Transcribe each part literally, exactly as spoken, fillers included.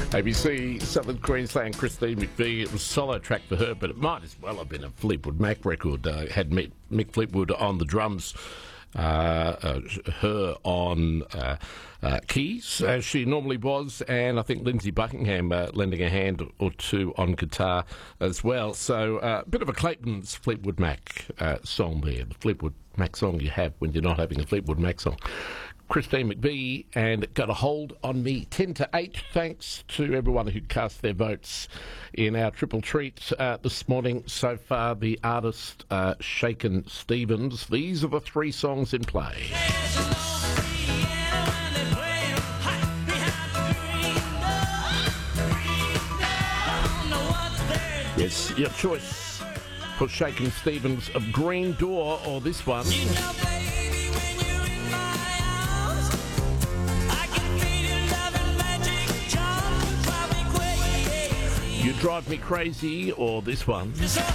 A B C Southern Queensland, Christine McVie. It was a solo track for her, but it might as well have been a Fleetwood Mac record. Uh, had Mick, Mick Fleetwood on the drums, uh, uh, her on uh, uh, keys, as she normally was, and I think Lindsay Buckingham uh, lending a hand or two on guitar as well. So a uh, bit of a Clayton's Fleetwood Mac uh, song there, the Fleetwood Mac song you have when you're not having a Fleetwood Mac song. Christine McVie and Got a Hold on Me, ten to eight. Thanks to everyone who cast their votes in our triple treat uh, this morning. So far, the artist uh, Shakin' Stevens. These are the three songs in play. Yes, your choice for Shakin' Stevens of Green Door or this one. You know, You Drive Me Crazy, or this one.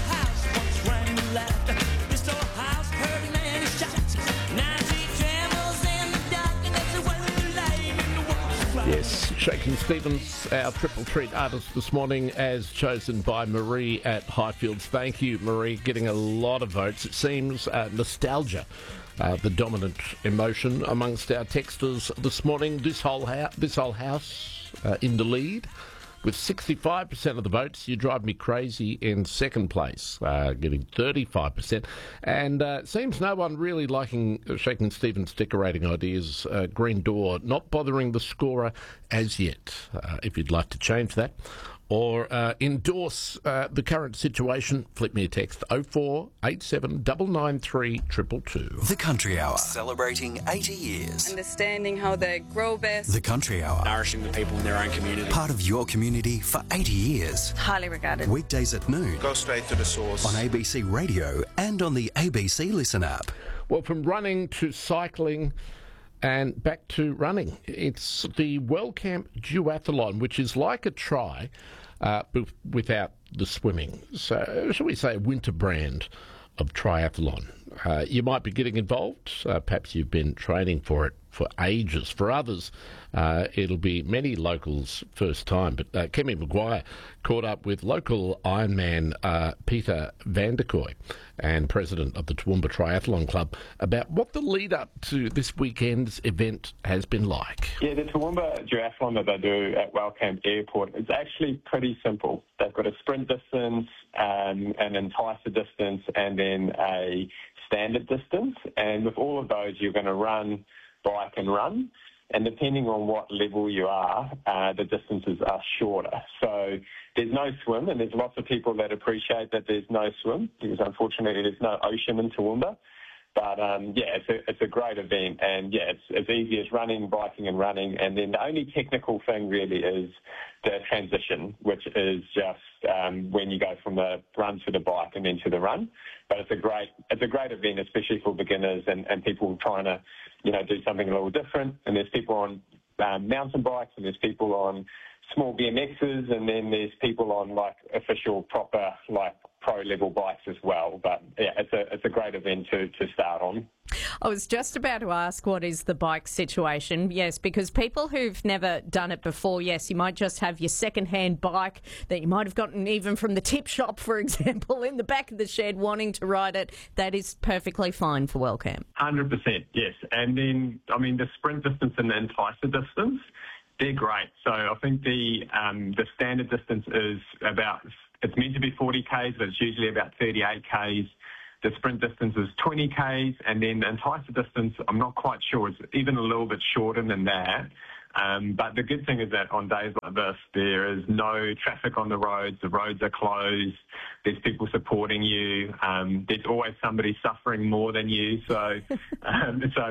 Yes, Shakin' Stevens, our triple treat artist this morning, as chosen by Marie at Highfields. Thank you, Marie, getting a lot of votes. It seems uh, nostalgia, uh, the dominant emotion amongst our texters this morning. This whole, ho- this whole house uh, in the lead. With sixty-five percent of the votes, You Drive Me Crazy in second place, uh, getting thirty-five percent. And uh, it seems no one really liking Shakin' Stevens' decorating ideas. Uh, Green Door not bothering the scorer as yet. Uh, if you'd like to change that or uh, endorse uh, the current situation, flip me a text oh four eight seven nine nine three two two two. The Country Hour, celebrating eighty years. Understanding how they grow best. The Country Hour, nourishing the people in their own community. Part of your community for eighty years. Highly regarded. Weekdays at noon. Go straight to the source. On A B C Radio and on the A B C Listen app. Well, from running to cycling and back to running. It's the Wellcamp Duathlon, which is like a tri, uh, but without the swimming. So, shall we say, a winter brand of triathlon. Uh, you might be getting involved. Uh, perhaps you've been training for it for ages. For others, uh, it'll be many locals' first time. But uh, Kemi Maguire caught up with local Ironman uh, Peter Vanderkoy and president of the Toowoomba Triathlon Club about what the lead-up to this weekend's event has been like. Yeah, the Toowoomba Duathlon that they do at Wellcamp Airport is actually pretty simple. They've got a sprint distance, um, an enticer distance, and then a standard distance. And with all of those, you're going to run, bike and run. And depending on what level you are, uh, the distances are shorter. So there's no swim, and there's lots of people that appreciate that there's no swim, because unfortunately there's no ocean in Toowoomba. But um, yeah, it's a, it's a great event, and yeah, it's as easy as running, biking and running. And then the only technical thing really is the transition, which is just um, when you go from the run to the bike and then to the run. But it's a great, it's a great event, especially for beginners and, and people trying to, you know, do something a little different. And there's people on um, mountain bikes, and there's people on small B M Xs, and then there's people on like official, proper, like pro level bikes as well. But yeah, it's a it's a great event to to start on. I was just about to ask, what is the bike situation? Yes, because people who've never done it before, yes, you might just have your second-hand bike that you might have gotten even from the tip shop, for example, in the back of the shed wanting to ride it. That is perfectly fine for Wellcamp. one hundred percent, yes. And then, I mean, the sprint distance and the enticer distance, they're great. So I think the um, the standard distance is about, it's meant to be forty kays, but it's usually about thirty-eight kays. The sprint distance is twenty kays, and then the enticer distance, I'm not quite sure, it's even a little bit shorter than that. Um, but the good thing is that on days like this, there is no traffic on the roads. The roads are closed. There's people supporting you. Um, there's always somebody suffering more than you. So, um, so